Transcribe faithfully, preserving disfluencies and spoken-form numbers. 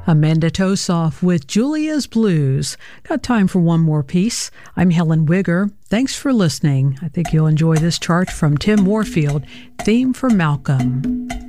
Amanda Tosoff with Julia's Blues. Got time for one more piece. I'm Helen Wigger. Thanks for listening. I think you'll enjoy this chart from Tim Warfield, Theme for Malcolm.